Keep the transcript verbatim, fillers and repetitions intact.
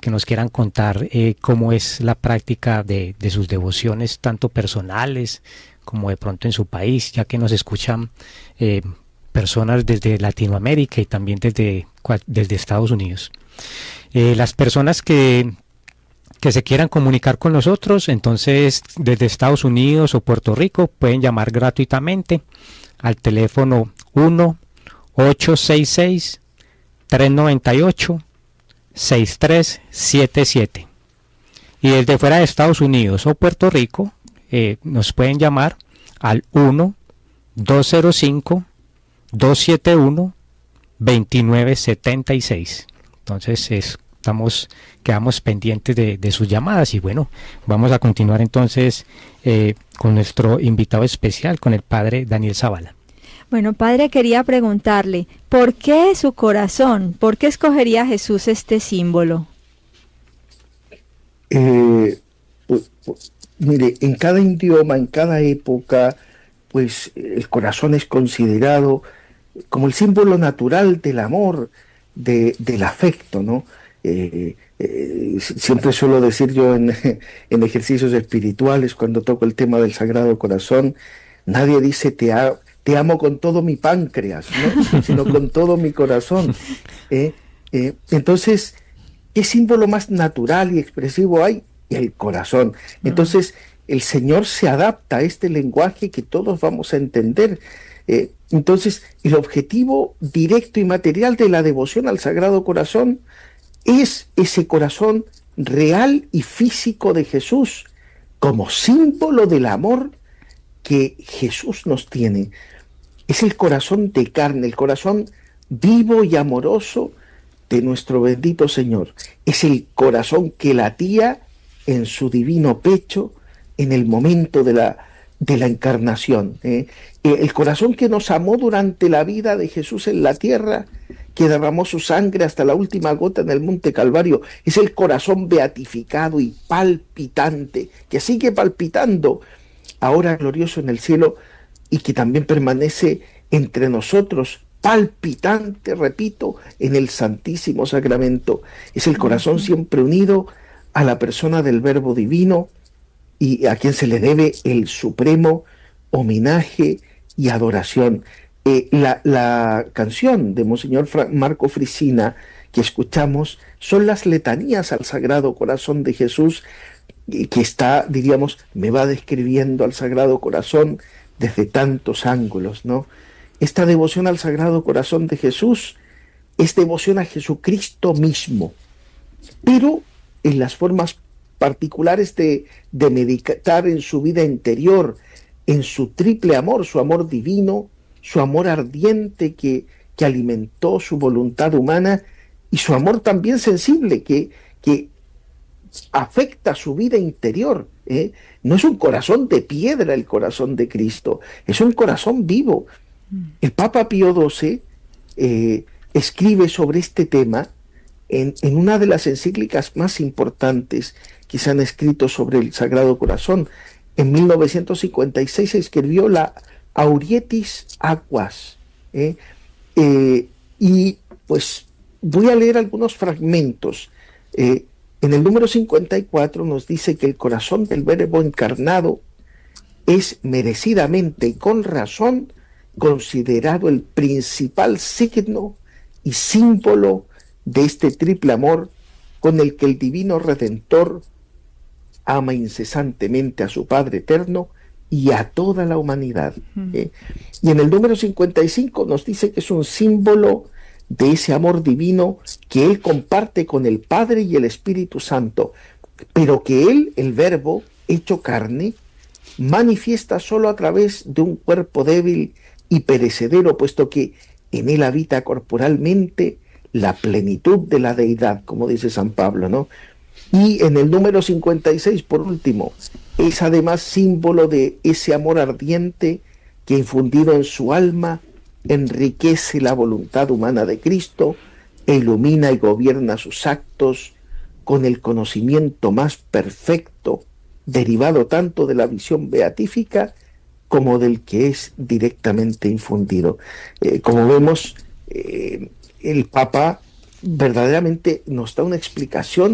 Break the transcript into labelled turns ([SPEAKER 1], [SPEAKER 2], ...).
[SPEAKER 1] que nos quieran contar eh, cómo es la práctica de, de sus devociones, tanto personales como de pronto en su país, ya que nos escuchan eh, personas desde Latinoamérica y también desde, desde Estados Unidos. Eh, las personas que, que se quieran comunicar con nosotros, entonces desde Estados Unidos o Puerto Rico, pueden llamar gratuitamente al teléfono uno ocho seis seis, tres nueve ocho, seis tres siete siete. Y desde fuera de Estados Unidos o Puerto Rico, eh, nos pueden llamar al uno dos cero cinco, dos siete uno, dos nueve siete seis. Entonces es, estamos, quedamos pendientes de, de sus llamadas y bueno, vamos a continuar entonces eh, con nuestro invitado especial, con el padre Daniel Zavala.
[SPEAKER 2] Bueno, padre, quería preguntarle, ¿por qué su corazón? ¿Por qué escogería Jesús este símbolo?
[SPEAKER 3] Eh, pues, pues, mire, en cada idioma, en cada época, pues el corazón es considerado como el símbolo natural del amor, de, del afecto, ¿no? Eh, eh, siempre suelo decir yo en, en ejercicios espirituales, cuando toco el tema del Sagrado Corazón, nadie dice te, ha, te amo con todo mi páncreas, ¿no? Sino con todo mi corazón. Eh, eh, entonces, ¿qué símbolo más natural y expresivo hay? El corazón. Entonces, el Señor se adapta a este lenguaje que todos vamos a entender. Eh, entonces, el objetivo directo y material de la devoción al Sagrado Corazón es ese corazón real y físico de Jesús, como símbolo del amor que Jesús nos tiene. Es el corazón de carne, el corazón vivo y amoroso de nuestro bendito Señor. Es el corazón que latía en su divino pecho en el momento de la, de la encarnación. ¿eh? El corazón que nos amó durante la vida de Jesús en la tierra, que derramó su sangre hasta la última gota en el Monte Calvario, es el corazón beatificado y palpitante, que sigue palpitando, ahora glorioso en el cielo, y que también permanece entre nosotros, palpitante, repito, en el Santísimo Sacramento. Es el corazón siempre unido a la persona del Verbo Divino y a quien se le debe el supremo homenaje y adoración. Eh, la, la canción de Monseñor Fra- Marco Frisina que escuchamos son las letanías al Sagrado Corazón de Jesús, que está, diríamos, me va describiendo al Sagrado Corazón desde tantos ángulos, ¿no? Esta devoción al Sagrado Corazón de Jesús es devoción a Jesucristo mismo, pero en las formas particulares de, de meditar en su vida interior, en su triple amor, su amor divino, su amor ardiente que, que alimentó su voluntad humana y su amor también sensible que, que afecta su vida interior. ¿eh? No es un corazón de piedra el corazón de Cristo, es un corazón vivo. El Papa Pío doce eh, escribe sobre este tema en, en una de las encíclicas más importantes que se han escrito sobre el Sagrado Corazón. En mil novecientos cincuenta y seis se escribió la Aurietis Aquas. ¿eh? Eh, y pues voy a leer algunos fragmentos. Eh, en el número cincuenta y cuatro nos dice que el corazón del Verbo encarnado es merecidamente y con razón considerado el principal signo y símbolo de este triple amor con el que el Divino Redentor ama incesantemente a su Padre Eterno y a toda la humanidad. ¿eh? Y en el número cincuenta y cinco nos dice que es un símbolo de ese amor divino que Él comparte con el Padre y el Espíritu Santo, pero que Él, el Verbo, hecho carne, manifiesta solo a través de un cuerpo débil y perecedero, puesto que en Él habita corporalmente la plenitud de la deidad, como dice San Pablo, ¿no? Y en el número cincuenta y seis, por último, es además símbolo de ese amor ardiente que, infundido en su alma, enriquece la voluntad humana de Cristo e ilumina y gobierna sus actos con el conocimiento más perfecto, derivado tanto de la visión beatífica como del que es directamente infundido. Eh, como vemos, eh, el Papa verdaderamente nos da una explicación